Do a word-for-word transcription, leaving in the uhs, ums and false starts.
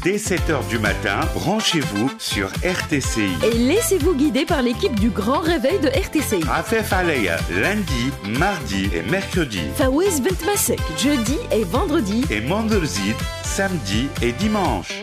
Dès sept heures du matin, branchez-vous sur R T C I. Et laissez-vous guider par l'équipe du Grand Réveil de R T C I. Afef Alaya, lundi, mardi et mercredi. Fawez Bent Masek, jeudi et vendredi. Et Manderzid, samedi et dimanche.